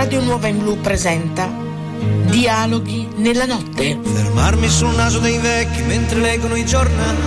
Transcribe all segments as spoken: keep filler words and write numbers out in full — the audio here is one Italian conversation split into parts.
Radio Nuova in Blu presenta Dialoghi nella notte. Fermarmi sul naso dei vecchi mentre leggono i giornali.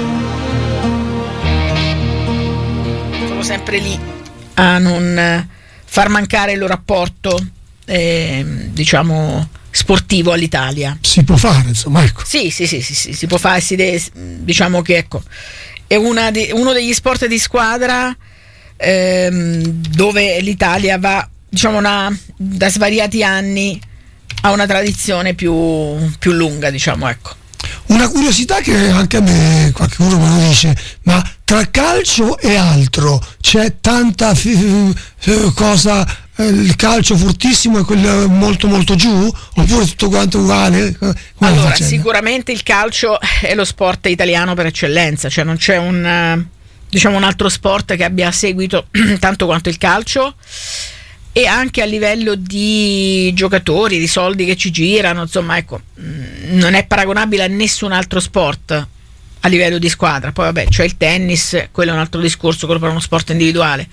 Sono sempre lì a non far mancare il loro rapporto, eh, diciamo, sportivo all'Italia. Si può fare, insomma, ecco. Sì, sì, sì, sì, sì, si può fare, si deve, diciamo che ecco, è una di, uno degli sport di squadra ehm, dove l'Italia va, diciamo, una, da svariati anni a una tradizione più, più lunga, diciamo, ecco. Una curiosità che anche a me qualcuno me lo dice, ma tra calcio e altro c'è tanta f- f- cosa, eh, il calcio fortissimo e quello molto molto giù, oppure tutto quanto uguale? Come allora, facendo? Sicuramente il calcio è lo sport italiano per eccellenza, cioè non c'è un, diciamo, un altro sport che abbia seguito tanto quanto il calcio. E anche a livello di giocatori, di soldi che ci girano, insomma, ecco, non è paragonabile a nessun altro sport a livello di squadra. Poi vabbè, c'è il tennis, quello è un altro discorso, quello per uno sport individuale.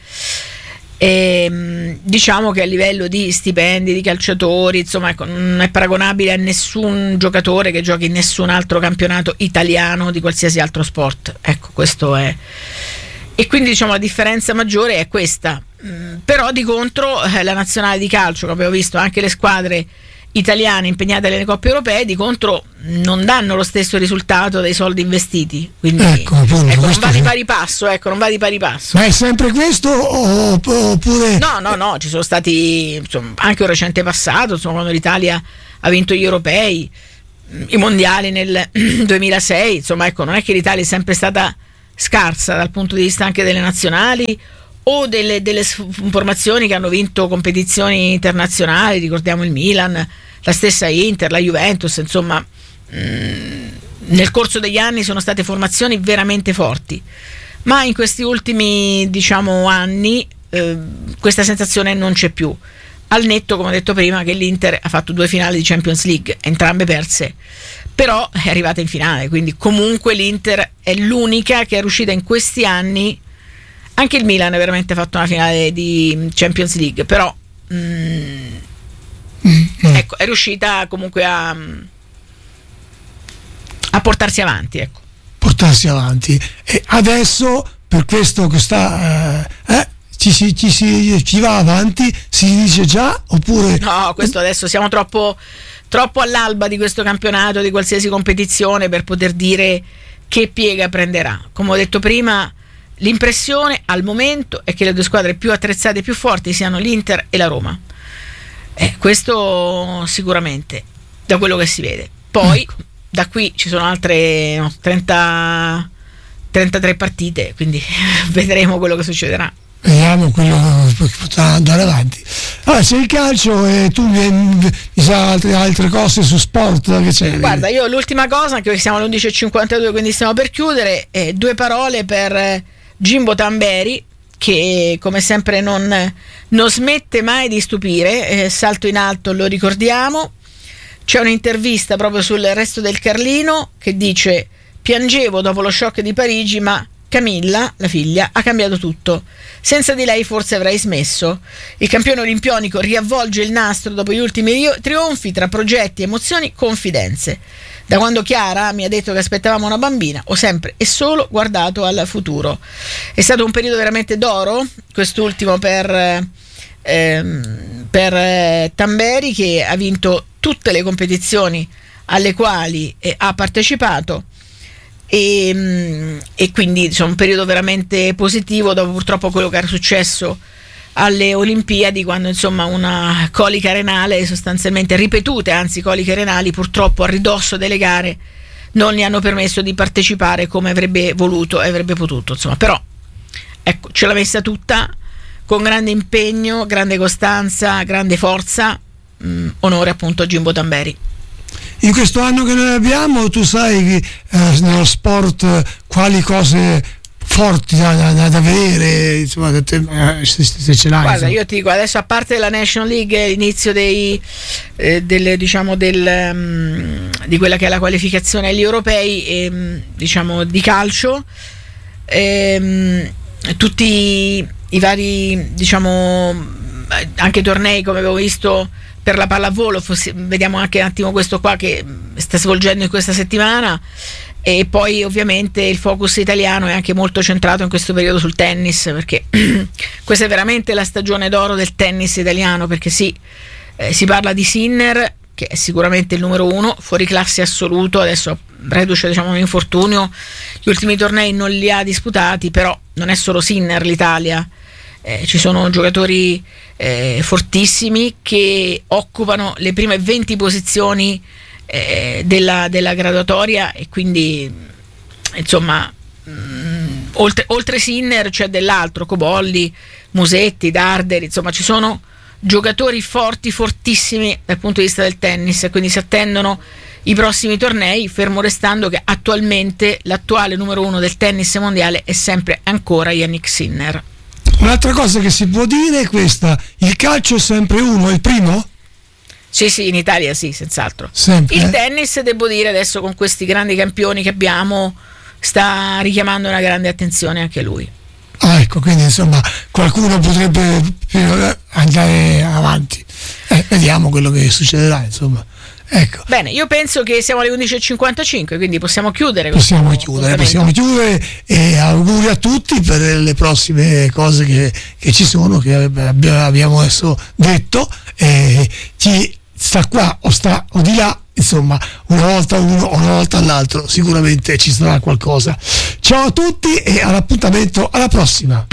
E, diciamo che a livello di stipendi, di calciatori, insomma, ecco, non è paragonabile a nessun giocatore che giochi in nessun altro campionato italiano di qualsiasi altro sport. Ecco, questo è. E quindi, diciamo, la differenza maggiore è questa. Mm, però di contro eh, la nazionale di calcio, che abbiamo visto, anche le squadre italiane impegnate nelle coppe europee, di contro non danno lo stesso risultato dei soldi investiti, quindi ecco, appunto, ecco, non va che... di pari passo, ecco, non va di pari passo. Ma è sempre questo oppure? No, no, no, ci sono stati, insomma, anche un recente passato, insomma, quando l'Italia ha vinto gli europei, i mondiali nel duemilasei, insomma, ecco, non è che l'Italia è sempre stata scarsa dal punto di vista anche delle nazionali o delle, delle formazioni che hanno vinto competizioni internazionali, ricordiamo il Milan, la stessa Inter, la Juventus, insomma, mh, nel corso degli anni sono state formazioni veramente forti, ma in questi ultimi, diciamo, anni eh, questa sensazione non c'è più, al netto, come ho detto prima, che l'Inter ha fatto due finali di Champions League, entrambe perse, però è arrivata in finale, quindi comunque l'Inter è l'unica che è riuscita in questi anni. Anche il Milan ha veramente fatto una finale di Champions League, però mm, mm. ecco, è riuscita comunque a, a portarsi avanti, ecco. Portarsi avanti. E adesso, per questo che sta eh, eh, ci, si, ci, si, ci va avanti, si dice già, oppure no, questo adesso siamo troppo troppo all'alba di questo campionato, di qualsiasi competizione, per poter dire che piega prenderà. Come ho detto prima, l'impressione al momento è che le due squadre più attrezzate e più forti siano l'Inter e la Roma. Eh, questo sicuramente, da quello che si vede. Poi ecco, da qui ci sono altre no, trenta, trentatré partite, quindi vedremo quello che succederà. Vediamo quello che potrà andare avanti. Allora, c'è il calcio e tu mi, mi sa altre, altre cose su sport che c'è. Guarda, io l'ultima cosa, anche perché siamo alle undici e cinquantadue, quindi stiamo per chiudere, eh, due parole per Jimbo Tamberi, che come sempre non, non smette mai di stupire, eh, salto in alto, lo ricordiamo. C'è un'intervista proprio sul Resto del Carlino che dice: piangevo dopo lo shock di Parigi, ma Camilla, la figlia, ha cambiato tutto. Senza di lei forse avrei smesso. Il campione olimpionico riavvolge il nastro dopo gli ultimi trionfi tra progetti, emozioni, confidenze. Da quando Chiara mi ha detto che aspettavamo una bambina, ho sempre e solo guardato al futuro. È stato un periodo veramente d'oro, quest'ultimo per, ehm, per eh, Tamberi, che ha vinto tutte le competizioni alle quali eh, ha partecipato. E, e quindi, insomma, un periodo veramente positivo dopo purtroppo quello che era successo alle Olimpiadi, quando, insomma, una colica renale, sostanzialmente ripetute anzi coliche renali, purtroppo a ridosso delle gare non gli hanno permesso di partecipare come avrebbe voluto e avrebbe potuto, insomma. Però ecco, ce l'ha messa tutta con grande impegno, grande costanza, grande forza. mh, onore appunto a Jimbo Tamberi. In questo anno che noi abbiamo, tu sai che eh, nello sport eh, quali cose forti da, da, da avere, insomma, te, eh, se, se ce l'hai. Guarda, io ti dico, adesso, a parte la National League, l'inizio dei eh, del, diciamo del um, di quella che è la qualificazione agli europei, eh, diciamo di calcio, eh, tutti i vari, diciamo, anche tornei come avevo visto per la pallavolo, fossi, vediamo anche un attimo questo qua che sta svolgendo in questa settimana. E poi ovviamente il focus italiano è anche molto centrato in questo periodo sul tennis, perché questa è veramente la stagione d'oro del tennis italiano, perché sì, eh, si parla di Sinner, che è sicuramente il numero uno, fuori classe assoluto, adesso reduce diciamo un infortunio, gli ultimi tornei non li ha disputati, però non è solo Sinner l'Italia, eh, ci sono giocatori eh, fortissimi che occupano le prime venti posizioni eh, della, della graduatoria, e quindi insomma mh, oltre, oltre Sinner c'è dell'altro, Cobolli, Musetti, Darder, insomma ci sono giocatori forti, fortissimi dal punto di vista del tennis, quindi si attendono i prossimi tornei, fermo restando che attualmente l'attuale numero uno del tennis mondiale è sempre ancora Jannik Sinner. Un'altra cosa che si può dire è questa: il calcio è sempre uno, è il primo? Sì, sì, in Italia sì, senz'altro. Sempre, il eh? tennis, devo dire, adesso con questi grandi campioni che abbiamo, sta richiamando una grande attenzione anche lui. Ah, ecco, quindi insomma qualcuno potrebbe andare avanti. Eh, vediamo quello che succederà, insomma. Ecco. Bene, io penso che siamo alle undici e cinquantacinque, quindi possiamo chiudere. Possiamo chiudere, possiamo chiudere e auguri a tutti per le prossime cose che, che ci sono, che abbiamo adesso detto. E chi sta qua o sta o di là, insomma, una volta uno o una volta l'altro, sicuramente ci sarà qualcosa. Ciao a tutti e all'appuntamento alla prossima.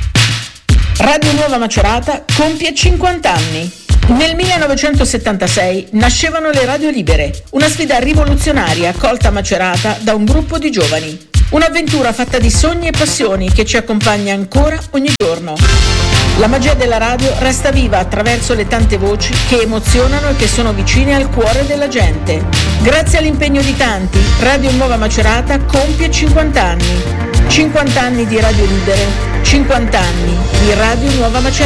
Radio Nuova Macerata compie cinquanta anni. Nel millenovecentosettantasei nascevano le radio libere, una sfida rivoluzionaria accolta a Macerata da un gruppo di giovani. Un'avventura fatta di sogni e passioni che ci accompagna ancora ogni giorno. La magia della radio resta viva attraverso le tante voci che emozionano e che sono vicine al cuore della gente. Grazie all'impegno di tanti, Radio Nuova Macerata compie cinquanta anni. cinquanta anni di radio libere, cinquanta anni di Radio Nuova Macerata.